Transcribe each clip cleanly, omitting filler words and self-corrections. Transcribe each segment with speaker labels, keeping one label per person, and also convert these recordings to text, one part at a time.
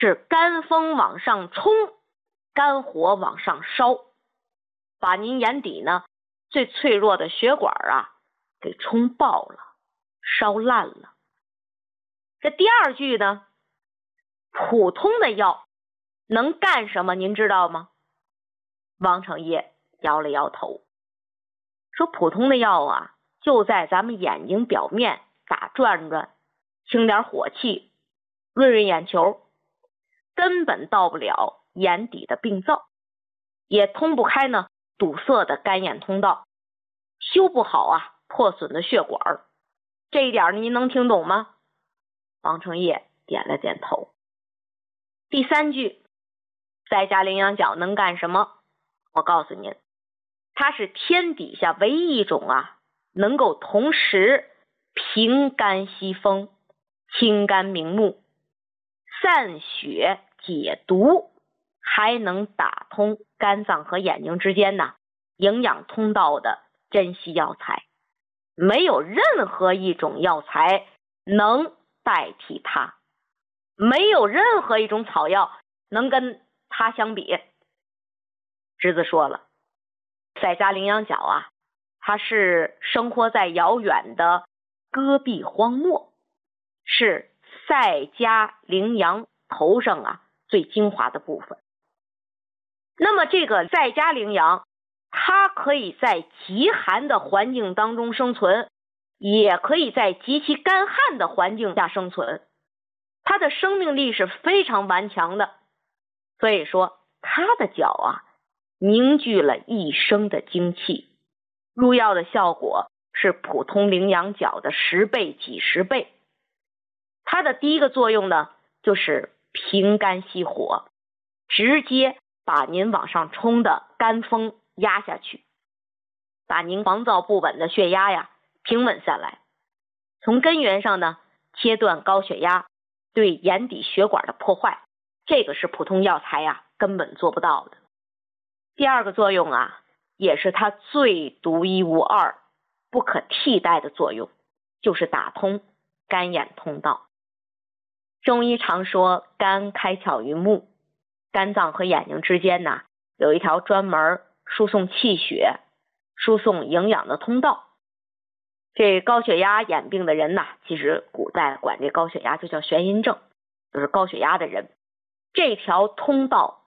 Speaker 1: 是肝风往上冲，肝火往上烧，把您眼底呢最脆弱的血管给冲爆了，烧烂了。这第二句呢，普通的药能干什么您知道吗？王成业摇了摇头，说普通的药就在咱们眼睛表面打转转，清点火气，润润眼球，根本到不了眼底的病灶，也通不开呢堵塞的干眼通道，修不好破损的血管。这一点您能听懂吗？王成业点了点头。第三句，在家羚羊角能干什么？我告诉您，它是天底下唯一一种能够同时平肝息风、清肝明目、散血解毒，还能打通肝脏和眼睛之间营养通道的珍稀药材。没有任何一种药材能代替它，没有任何一种草药能跟它相比。侄子说了，在家羚羊角它是生活在遥远的戈壁荒漠，是赛家羚羊头上最精华的部分。那么这个赛家羚羊，它可以在极寒的环境当中生存，也可以在极其干旱的环境下生存，它的生命力是非常顽强的。所以说它的角凝聚了一生的精气，入药的效果是普通羚羊角的10倍、几十倍。它的第一个作用呢，就是平肝息火，直接把您往上冲的肝风压下去，把您狂躁不稳的血压平稳下来，从根源上呢切断高血压对眼底血管的破坏，这个是普通药材根本做不到的。第二个作用也是它最独一无二、不可替代的作用，就是打通肝眼通道。中医常说肝开窍于目，肝脏和眼睛之间有一条专门输送气血、输送营养的通道。这高血压眼病的人其实古代管这高血压就叫眩晕症，就是高血压的人，这条通道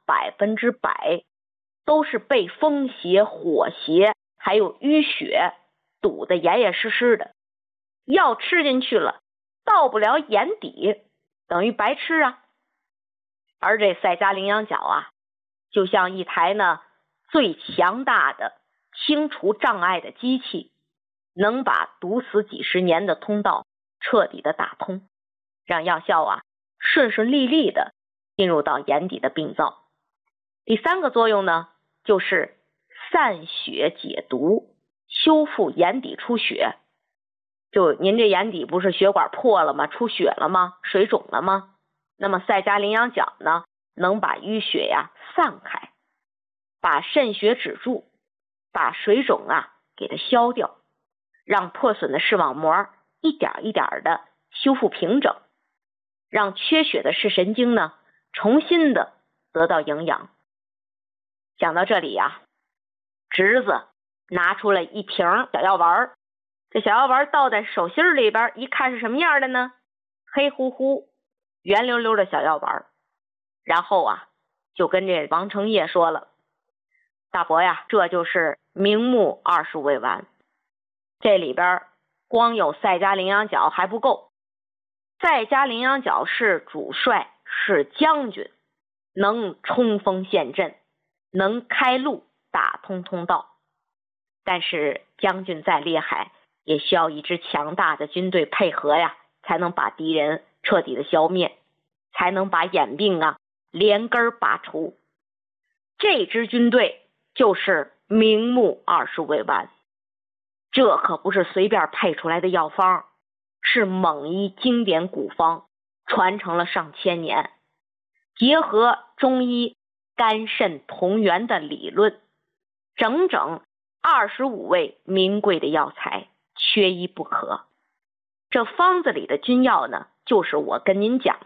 Speaker 1: 100%都是被风邪、火邪还有淤血堵得严严实实的，药吃进去了到不了眼底，等于白吃而这赛家羚羊角就像一台呢最强大的清除障碍的机器，能把堵死几十年的通道彻底的打通，让药效顺顺利利的进入到眼底的病灶。第三个作用呢，就是散血解毒，修复眼底出血。就您这眼底不是血管破了吗？出血了吗？水肿了吗？那么赛家羚羊角呢，能把淤血散开，把渗血止住，把水肿给它消掉，让破损的视网膜一点一点的修复平整，让缺血的视神经呢重新的得到营养。讲到这里侄子拿出了一瓶小药丸，这小药丸倒在手心里边，一看是什么样的呢？黑乎乎圆溜溜的小药丸。然后就跟这王成业说了，大伯这就是明目20味丸。这里边光有赛家羚羊角还不够，赛家羚羊角是主帅，是将军，能冲锋陷阵，能开路打通通道。但是将军再厉害，也需要一支强大的军队配合才能把敌人彻底的消灭，才能把眼病连根拔除。这支军队就是明目20味丸，这可不是随便配出来的药方，是蒙医经典古方，传承了上千年，结合中医肝肾同源的理论，整整25味名贵的药材，缺一不可。这方子里的君药呢，就是我跟您讲的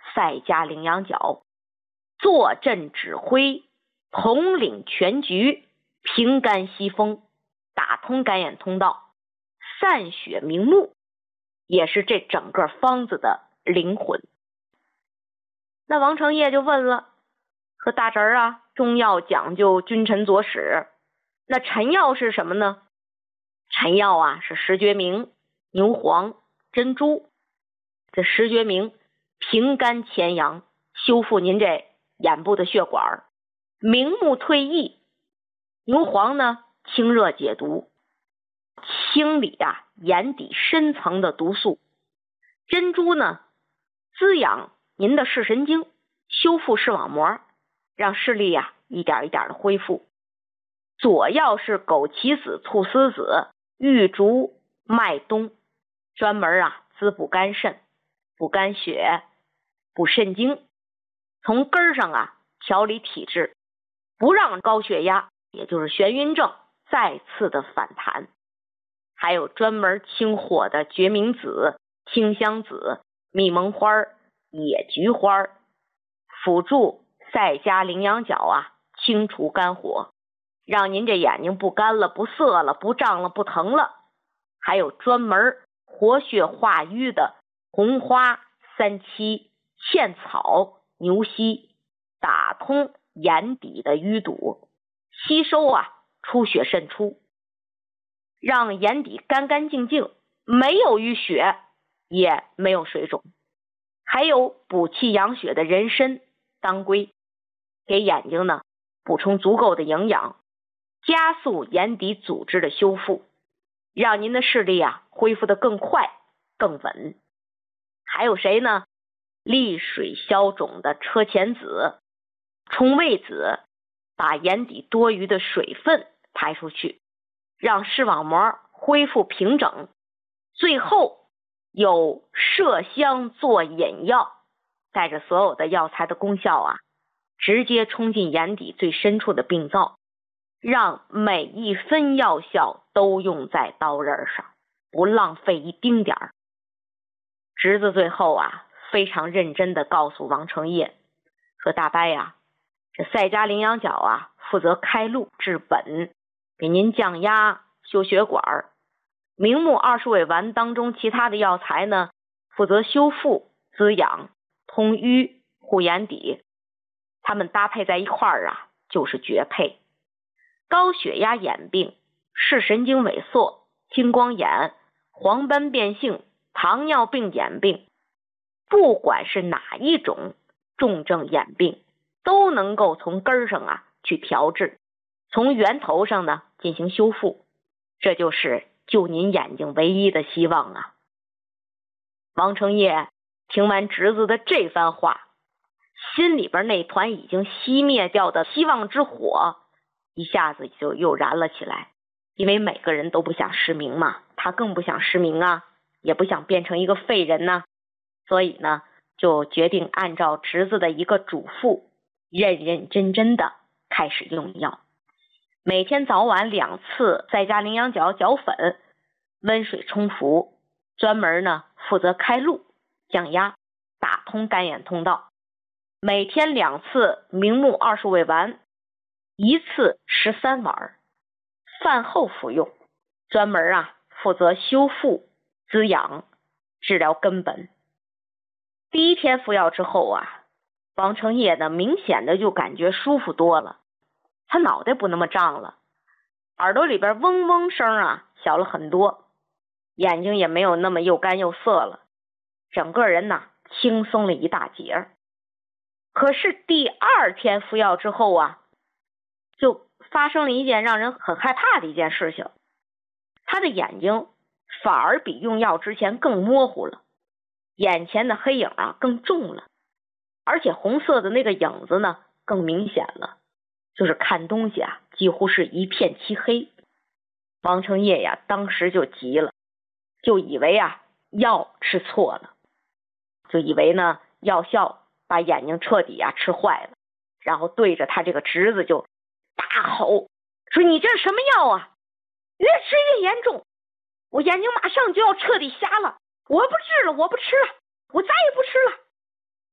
Speaker 1: 赛家羚羊角，坐镇指挥，统领全局，平肝息风，打通肝眼通道，散血明目，也是这整个方子的灵魂。那王承业就问了，说大侄儿啊，中药讲究君臣佐使，那臣药是什么呢？臣药啊是石决明、牛黄、珍珠。这石决明平肝潜阳，修复您这眼部的血管，明目退翳；牛黄呢清热解毒，清理眼底深层的毒素；珍珠呢滋养您的视神经，修复视网膜，让视力一点一点的恢复。佐药是枸杞子、菟丝子、玉竹、麦冬，专门滋补肝肾，补肝血，补肾精，从根上调理体质，不让高血压也就是眩晕症再次的反弹。还有专门清火的决明子、清香子、蜜蒙花、野菊花，辅助赛家羚羊角清除肝火，让您这眼睛不干了、不涩了、不胀了、不疼了。还有专门活血化瘀的红花、三七、茜草、牛膝，打通眼底的淤堵，吸收出血渗出，让眼底干干净净，没有淤血，也没有水肿。还有补气养血的人参、当归，给眼睛呢补充足够的营养，加速眼底组织的修复，让您的视力恢复得更快更稳。还有谁呢？利水消肿的车前子、冲味子，把眼底多余的水分排出去，让视网膜恢复平整。最后有麝香做引药，带着所有的药材的功效直接冲进眼底最深处的病灶，让每一分药效都用在刀刃上，不浪费一丁点儿。侄子最后非常认真地告诉王承业说，大伯这赛家羚羊角负责开路治本，给您降压修血管，明目20味丸当中其他的药材呢负责修复滋养通瘀护眼底，它们搭配在一块儿就是绝配。高血压眼病、视神经萎缩、青光眼、黄斑变性、糖尿病眼病，不管是哪一种重症眼病，都能够从根上去调治，从源头上呢进行修复，这就是救您眼睛唯一的希望王承业听完侄子的这番话，心里边那团已经熄灭掉的希望之火一下子就又燃了起来。因为每个人都不想失明嘛，他更不想失明也不想变成一个废人所以呢就决定按照侄子的一个嘱咐，认认真真的开始用药。每天早晚2次赛家羚羊角角粉，温水冲服，专门呢负责开路降压，打通肝眼通道。每天2次明目20味丸，一次13丸，饭后服用，专门负责修复滋养治疗根本。第一天服药之后王承业呢明显的就感觉舒服多了，他脑袋不那么胀了，耳朵里边嗡嗡声小了很多，眼睛也没有那么又干又涩了，整个人轻松了一大截。可是第2天服药之后就发生了一件让人很害怕的一件事情，他的眼睛反而比用药之前更模糊了，眼前的黑影更重了，而且红色的那个影子呢更明显了，就是看东西几乎是一片漆黑。王承业当时就急了，就以为药吃错了，就以为呢药效把眼睛彻底吃坏了，然后对着他这个侄子就大吼说，你这是什么药越吃越严重，我眼睛马上就要彻底瞎了，我不治了，我不吃了，我再也不吃了。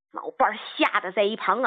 Speaker 1: 老伴儿吓得在一旁